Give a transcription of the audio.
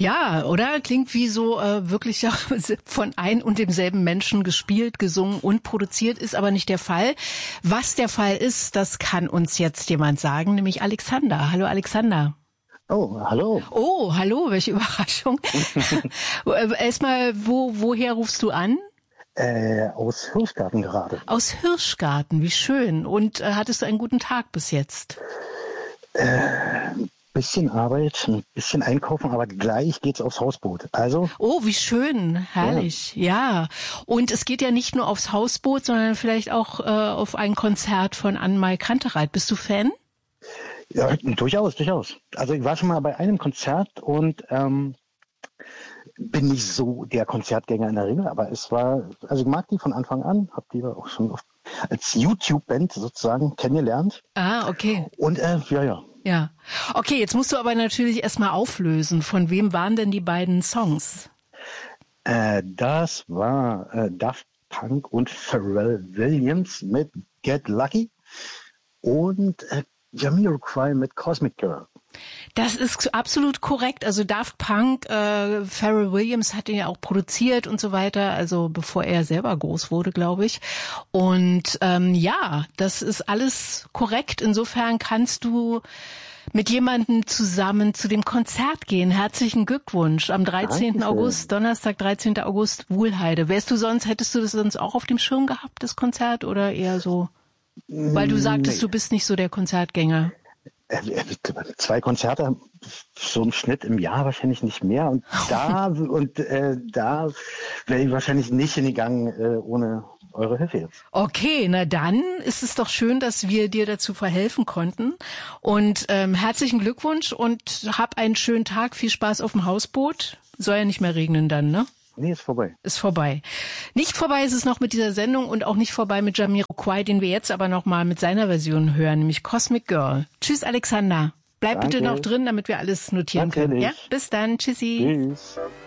Ja, oder? Klingt wie so wirklich ja, von ein und demselben Menschen gespielt, gesungen und produziert, ist aber nicht der Fall. Was der Fall ist, das kann uns jetzt jemand sagen, nämlich Alexander. Hallo Alexander. Oh, hallo. Oh, hallo, welche Überraschung. Erstmal, woher rufst du an? Aus Hirschgarten gerade. Aus Hirschgarten, wie schön. Und hattest du einen guten Tag bis jetzt? Bisschen Arbeit, ein bisschen einkaufen, aber gleich geht's aufs Hausboot. Also. Oh, wie schön, herrlich, ja. Und es geht ja nicht nur aufs Hausboot, sondern vielleicht auch auf ein Konzert von Anne-Mai Kantereit. Bist du Fan? Ja, durchaus. Also ich war schon mal bei einem Konzert und bin nicht so der Konzertgänger in der Regel, aber es war, also ich mag die von Anfang an, habe die auch schon oft als YouTube-Band sozusagen kennengelernt. Ah, okay. Und ja. Ja. Okay, jetzt musst du aber natürlich erstmal auflösen. Von wem waren denn die beiden Songs? Das war Daft Punk und Pharrell Williams mit Get Lucky und Jamiroquai mit Cosmic Girl. Das ist absolut korrekt. Also Daft Punk, Pharrell Williams hat ihn ja auch produziert und so weiter, also bevor er selber groß wurde, glaube ich. Und ja, das ist alles korrekt. Insofern kannst du mit jemandem zusammen zu dem Konzert gehen. Herzlichen Glückwunsch am 13. Dankeschön. August, Donnerstag, 13. August, Wuhlheide. Hättest du das sonst auch auf dem Schirm gehabt, das Konzert, oder eher so? Weil du sagtest, du bist nicht so der Konzertgänger. 2 Konzerte, so im Schnitt im Jahr wahrscheinlich nicht mehr. Und da wäre ich wahrscheinlich nicht hingegangen ohne eure Hilfe jetzt. Okay, na dann ist es doch schön, dass wir dir dazu verhelfen konnten. Und herzlichen Glückwunsch und hab einen schönen Tag. Viel Spaß auf dem Hausboot. Soll ja nicht mehr regnen dann, ne? Nee, ist vorbei. Ist vorbei. Nicht vorbei ist es noch mit dieser Sendung und auch nicht vorbei mit Jamiroquai, den wir jetzt aber noch mal mit seiner Version hören, nämlich Cosmic Girl. Tschüss, Alexander. Bleib bitte noch drin, damit wir alles notieren können. Ja, bis dann. Tschüssi. Tschüss.